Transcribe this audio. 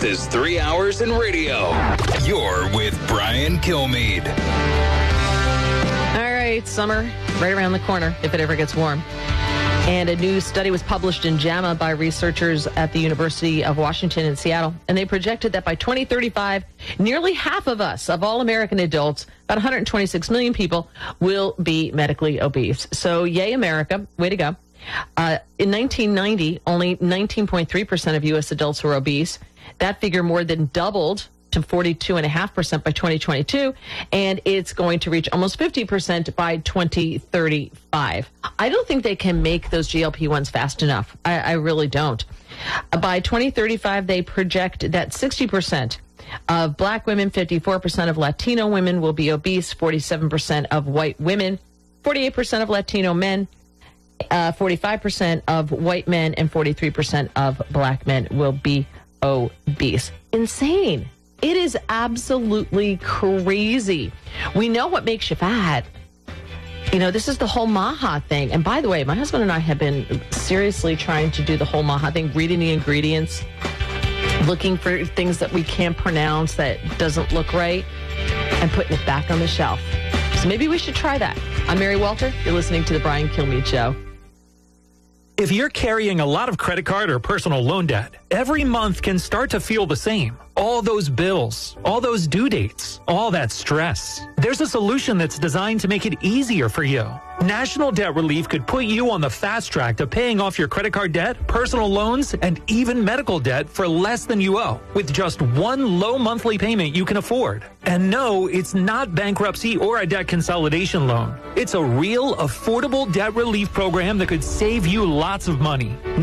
fastest 3 hours in radio. You're with Brian Kilmeade. All right, summer right around the corner if it ever gets warm. And a new study was published in JAMA by researchers at the University of Washington in Seattle. And they projected that by 2035, nearly half of us, of all American adults, about 126 million people, will be medically obese. So yay, America. Way to go. In 1990, only 19.3% of U.S. adults were obese. That figure more than doubled to 42.5% by 2022, and it's going to reach almost 50% by 2035. I don't think they can make those GLP-1s fast enough. I really don't. By 2035, they project that 60% of black women, 54% of Latino women will be obese, 47% of white women, 48% of Latino men, 45% of white men, and 43% of black men will be obese. Insane. It is absolutely crazy. We know what makes you fat. You know, this is the whole MAHA thing. And by the way, my husband and I have been seriously trying to do the whole MAHA thing, reading the ingredients, looking for things that we can't pronounce that doesn't look right, and putting it back on the shelf. So maybe we should try that. I'm Mary Walter. You're listening to The Brian Kilmeade Show. If you're carrying a lot of credit card or personal loan debt, every month can start to feel the same. All those bills, all those due dates, all that stress. There's a solution that's designed to make it easier for you. National Debt Relief could put you on the fast track to paying off your credit card debt, personal loans, and even medical debt for less than you owe, with just one low monthly payment you can afford. And no, it's not bankruptcy or a debt consolidation loan. It's a real, affordable debt relief program that could save you lots of money.